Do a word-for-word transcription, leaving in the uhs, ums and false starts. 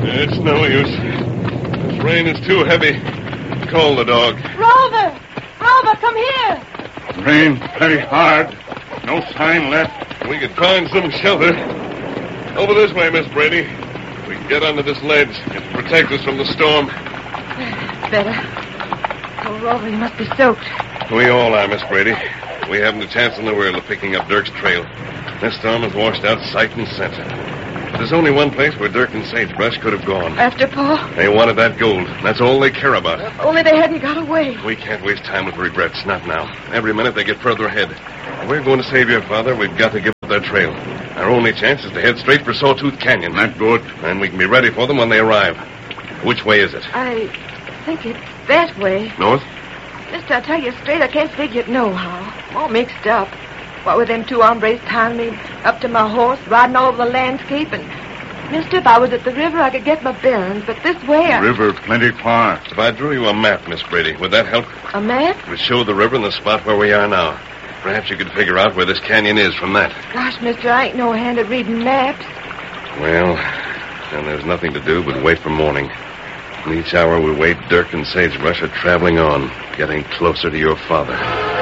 It's no use. This rain is too heavy. Call the dog. Rover! Rover, come here! Rain very hard. No sign left. We could find some shelter. Over this way, Miss Brady. We can get under this ledge. It'll protect us from the storm. Better. Oh, Rover, you must be soaked. We all are, Miss Brady. We haven't a chance in the world of picking up Dirk's trail. This storm has washed out sight and scent. There's only one place where Dirk and Sagebrush could have gone. After Paul? They wanted that gold. That's all they care about. Only they hadn't got away. We can't waste time with regrets. Not now. Every minute they get further ahead. If we're going to save your father, we've got to give up their trail. Our only chance is to head straight for Sawtooth Canyon. Not good. And we can be ready for them when they arrive. Which way is it? I think it's that way. North? Mister, I tell you straight, I can't figure it no how. I'm all mixed up. What with them two hombres tying me up to my horse, riding all over the landscape, and... Mister, if I was at the river, I could get my bearings, but this way I... River plenty far. If I drew you a map, Miss Brady, would that help? A map? It would show the river and the spot where we are now. Perhaps you could figure out where this canyon is from that. Gosh, mister, I ain't no hand at reading maps. Well, then there's nothing to do but wait for morning. And each hour we wait, Dirk and Sagebrush are traveling on, getting closer to your father.